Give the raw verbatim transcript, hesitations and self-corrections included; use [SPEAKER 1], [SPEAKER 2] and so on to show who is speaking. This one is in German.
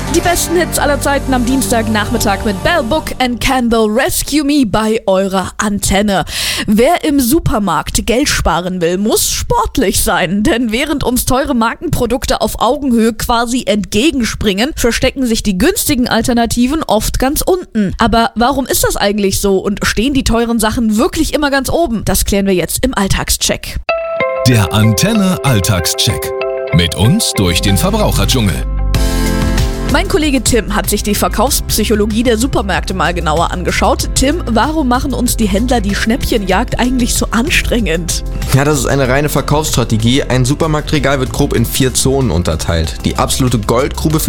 [SPEAKER 1] Die besten Hits aller Zeiten am Dienstagnachmittag mit Bell Book and Candle Rescue Me bei eurer Antenne. Wer im Supermarkt Geld sparen will, muss sportlich sein. Denn während uns teure Markenprodukte auf Augenhöhe quasi entgegenspringen, verstecken sich die günstigen Alternativen oft ganz unten. Aber warum ist das eigentlich so und stehen die teuren Sachen wirklich immer ganz oben? Das klären wir jetzt im Alltagscheck.
[SPEAKER 2] Der Antenne Alltagscheck. Mit uns durch den Verbraucherdschungel.
[SPEAKER 1] Mein Kollege Tim hat sich die Verkaufspsychologie der Supermärkte mal genauer angeschaut. Tim, warum machen uns die Händler die Schnäppchenjagd eigentlich so anstrengend?
[SPEAKER 3] Ja, das ist eine reine Verkaufsstrategie. Ein Supermarktregal wird grob in vier Zonen unterteilt. Die absolute Goldgrube für